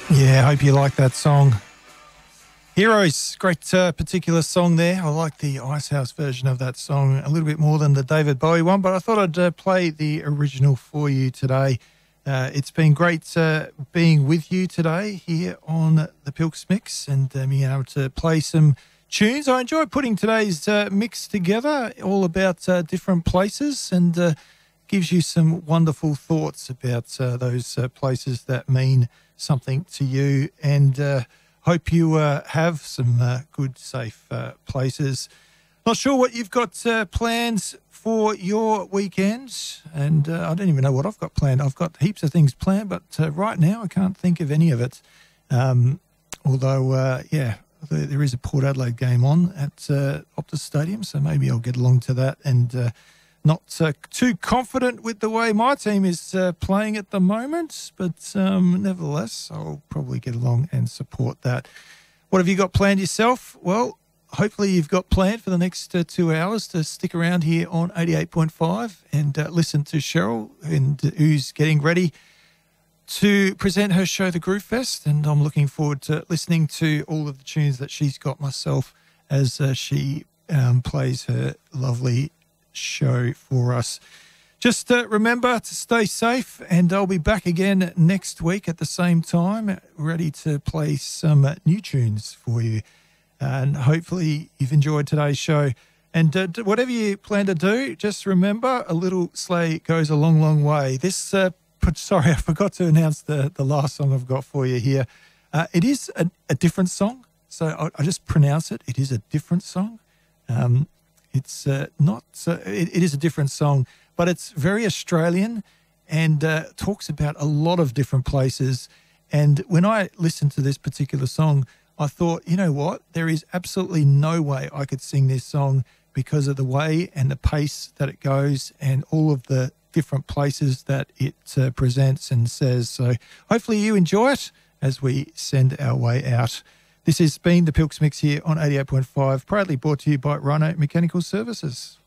Yeah, I hope you like that song. Heroes, great particular song there. I like the Icehouse version of that song a little bit more than the David Bowie one, but I thought I'd play the original for you today. It's been great being with you today here on the Pilks Mix and being able to play some tunes. I enjoy putting today's mix together, all about different places, and gives you some wonderful thoughts about those places that mean something to you, and hope you have some good, safe places. Not sure what you've got plans for your weekends, and I don't even know what I've got planned. I've got heaps of things planned, but right now I can't think of any of it. Although, there is a Port Adelaide game on at Optus Stadium, so maybe I'll get along to that, and not too confident with the way my team is playing at the moment, but nevertheless, I'll probably get along and support that. What have you got planned yourself? Well, hopefully you've got planned for the next 2 hours to stick around here on 88.5 and listen to Cheryl, who's getting ready to present her show, The Groove Fest, and I'm looking forward to listening to all of the tunes that she's got myself as she plays her lovely show for us. Just remember to stay safe, and I'll be back again next week at the same time, ready to play some new tunes for you. And hopefully you've enjoyed today's show. And whatever you plan to do, just remember a little sleigh goes a long, long way. Sorry, I forgot to announce the last song I've got for you here. It is a different song, so I just pronounce it. It is a different song. It's not. It is a different song, but it's very Australian and talks about a lot of different places. And when I listened to this particular song, I thought, you know what? There is absolutely no way I could sing this song because of the way and the pace that it goes and all of the different places that it presents and says. So hopefully you enjoy it as we send our way out. This has been the Pilks Mix here on 88.5, proudly brought to you by Rhino Mechanical Services.